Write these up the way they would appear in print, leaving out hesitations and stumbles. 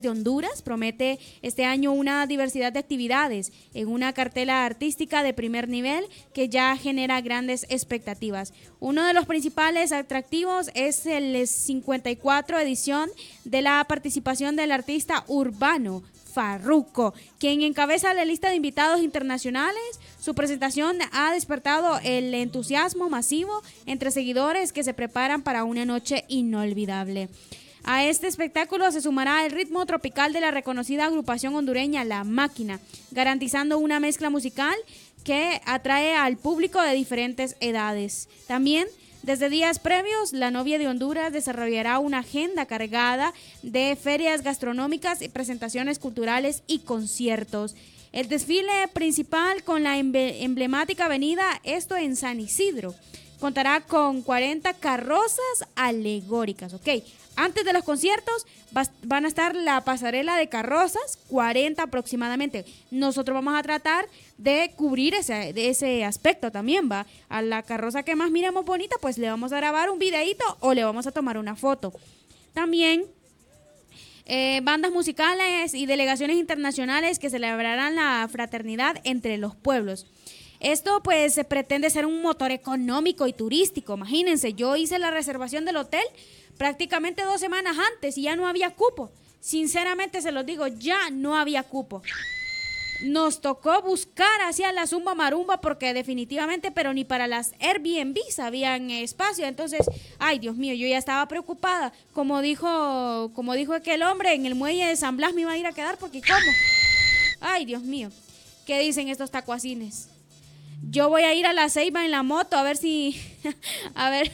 de Honduras promete este año una diversidad de actividades en una cartela artística de primer nivel que ya genera grandes expectativas. Uno de los principales atractivos es el 54 edición de la participación del artista urbano Farruko, quien encabeza la lista de invitados internacionales. Su presentación ha despertado el entusiasmo masivo entre seguidores que se preparan para una noche inolvidable. A este espectáculo se sumará el ritmo tropical de la reconocida agrupación hondureña La Máquina, garantizando una mezcla musical que atrae al público de diferentes edades. También, desde días previos, la novia de Honduras desarrollará una agenda cargada de ferias gastronómicas, presentaciones culturales y conciertos. El desfile principal con la emblemática avenida, esto en San Isidro, contará con 40 carrozas alegóricas, ¿ok? Antes de los conciertos van a estar la pasarela de carrozas, 40 aproximadamente. Nosotros vamos a tratar de cubrir ese aspecto también, ¿va? A la carroza que más miremos bonita, pues le vamos a grabar un videíto o le vamos a tomar una foto. También bandas musicales y delegaciones internacionales que celebrarán la fraternidad entre los pueblos. Esto pues se pretende ser un motor económico y turístico. Imagínense, yo hice la reservación del hotel prácticamente 2 semanas antes y ya no había cupo. Sinceramente se los digo, ya no había cupo. Nos tocó buscar hacia la Zumba Marumba porque definitivamente, pero ni para las Airbnb habían espacio. Entonces, ay Dios mío, yo ya estaba preocupada. Como dijo aquel hombre, en el muelle de San Blas me iba a ir a quedar porque ¿cómo? Ay Dios mío, ¿qué dicen estos tacuacines? Yo voy a ir a la Ceiba en la moto a ver si... a ver...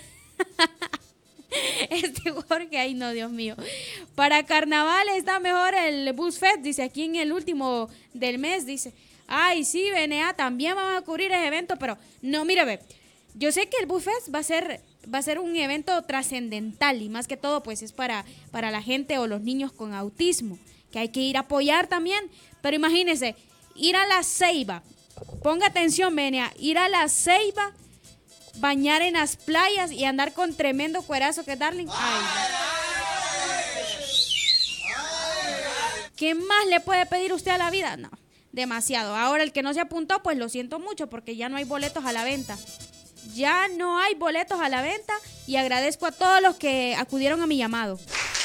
Jorge, ay no, Dios mío. Para carnaval está mejor el Bus Fest, dice aquí en el último del mes, dice. Ay, sí, BNA, también vamos a cubrir ese evento, pero no, mire, ve. Yo sé que el Bus Fest va a ser un evento trascendental y más que todo pues es para la gente o los niños con autismo, que hay que ir a apoyar también, pero imagínense, ir a la Ceiba, ponga atención, BNA, ir a la Ceiba, bañar en las playas y andar con tremendo cuerazo que Darling. Ay. ¿Qué más le puede pedir usted a la vida? No, demasiado. Ahora el que no se apuntó, pues lo siento mucho porque ya no hay boletos a la venta. Ya no hay boletos a la venta y agradezco a todos los que acudieron a mi llamado.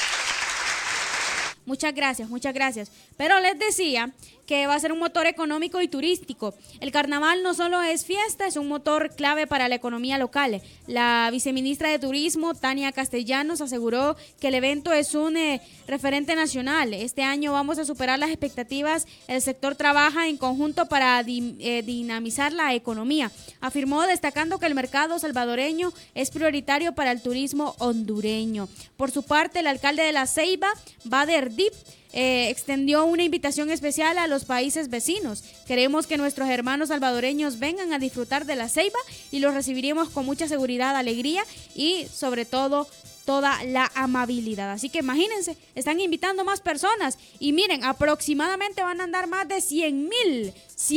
Muchas gracias, muchas gracias. Pero les decía que va a ser un motor económico y turístico. El carnaval no solo es fiesta, es un motor clave para la economía local. La viceministra de Turismo, Tania Castellanos, aseguró que el evento es un referente nacional. Este año vamos a superar las expectativas. El sector trabaja en conjunto para dinamizar la economía. Afirmó destacando que el mercado salvadoreño es prioritario para el turismo hondureño. Por su parte, el alcalde de La Ceiba, Bader Dip, extendió una invitación especial a los países vecinos. Queremos que nuestros hermanos salvadoreños vengan a disfrutar de La Ceiba y los recibiremos con mucha seguridad, alegría y sobre todo toda la amabilidad. Así que imagínense, están invitando más personas y miren, aproximadamente van a andar más de 100,000.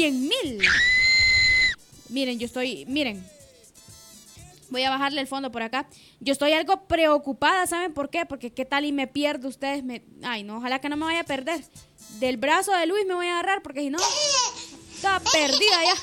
Miren, voy a bajarle el fondo por acá. Yo estoy algo preocupada, ¿saben por qué? Porque qué tal y me pierdo ustedes. Ay, no, ojalá que no me vaya a perder. Del brazo de Luis me voy a agarrar porque si no, está perdida ya.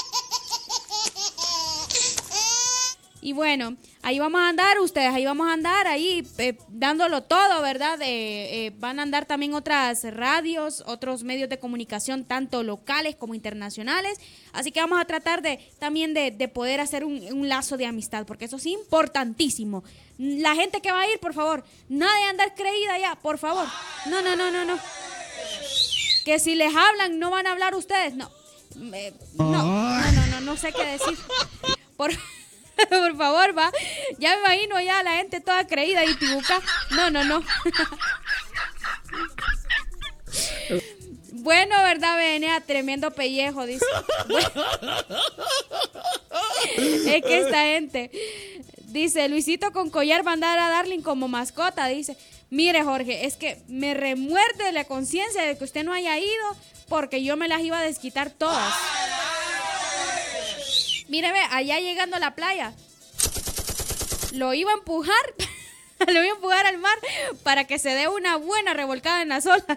Y bueno, ahí vamos a andar ustedes, ahí dándolo todo, ¿verdad? Van a andar también otras radios, otros medios de comunicación, tanto locales como internacionales. Así que vamos a tratar también de poder hacer un lazo de amistad, porque eso es importantísimo. La gente que va a ir, por favor, nadie andar creída ya, por favor. No. Que si les hablan, no van a hablar ustedes, no. No sé qué decir. Por favor, va. Ya me imagino ya la gente toda creída y tibuca. No. Bueno, ¿verdad, BNA? Tremendo pellejo, dice. Bueno. Es que esta gente dice, Luisito con collar va a andar a Darling como mascota, dice. Mire, Jorge, es que me remuerde la conciencia de que usted no haya ido porque yo me las iba a desquitar todas. Mire, ve, allá llegando a la playa, lo iba a empujar lo voy a empujar al mar para que se dé una buena revolcada en las olas.